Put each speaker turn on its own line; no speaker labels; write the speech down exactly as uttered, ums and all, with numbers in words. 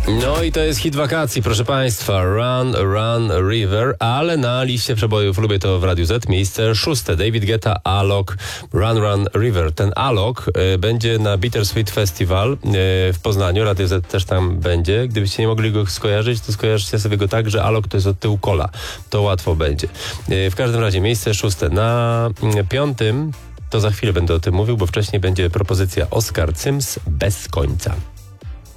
No i to jest hit wakacji, proszę Państwa. Run, Run, River, ale na liście przebojów Lubię to w Radiu Z miejsce szóste. David Guetta, Alok, Run, Run, River. Ten Alok y, będzie na Bittersweet Festival y, w Poznaniu. Radio Z też tam będzie. Gdybyście nie mogli go skojarzyć, to skojarzycie sobie go tak, że Alok to jest od tyłu kola. To łatwo będzie. Y, w każdym razie miejsce szóste. Na y, piątym, to za chwilę będę o tym mówił, bo wcześniej będzie propozycja Oskar Cyms, Bez końca.